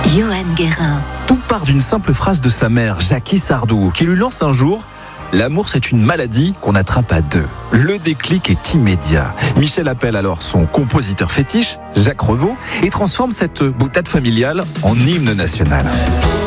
Johan Guérin. Tout part d'une simple phrase de sa mère, Jackie Sardou, qui lui lance un jour: l'amour, c'est une maladie qu'on attrape à deux. Le déclic est immédiat. Michel appelle alors son compositeur fétiche, Jacques Revaux, et transforme cette boutade familiale en hymne national.